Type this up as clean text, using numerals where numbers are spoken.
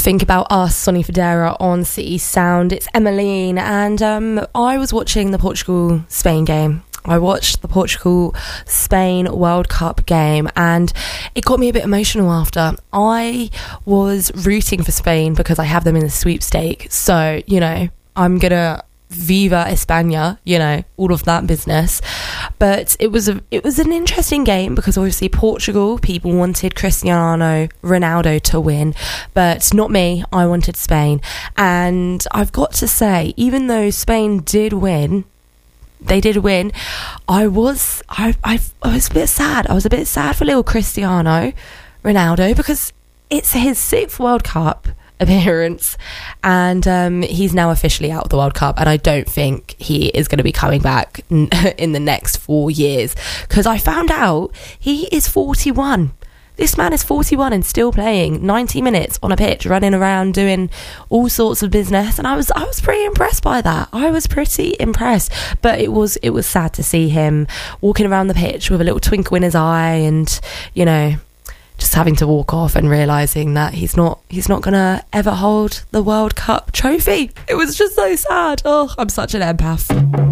Think About Us, Sonny Fodera on City Sound. It's Emmeline, and I was watching the Portugal-Spain game. I watched the Portugal-Spain World Cup game, and it got me a bit emotional after. I was rooting for Spain because I have them in the sweepstake, so, you know, I'm gonna Viva España, you know, all of that business. But it was an interesting game because obviously Portugal, people wanted Cristiano Ronaldo to win, but not me. I wanted Spain. And I've got to say, even though Spain did win, I was a bit sad. I was a bit sad for little Cristiano Ronaldo because it's his 6th World Cup appearance, and he's now officially out of the World Cup, and I don't think he is going to be coming back in the next 4 years, because I found out he is 41. This man is 41 and still playing 90 minutes on a pitch, running around doing all sorts of business, and I was pretty impressed by that. I was pretty impressed, but it was sad to see him walking around the pitch with a little twinkle in his eye, and, you know, just having to walk off and realising that he's not gonna ever hold the World Cup trophy. It was just so sad. Oh, I'm such an empath.